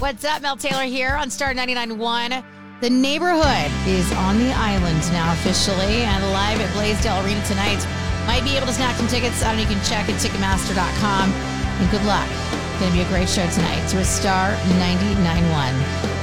what's up? Mel Taylor here on Star 99.1. The neighborhood is on the island now officially and live at Blaisdell Arena tonight. Might be able to snag some tickets. I don't know, you can check at Ticketmaster.com. And good luck. It's going to be a great show tonight. So we're Star 99.1.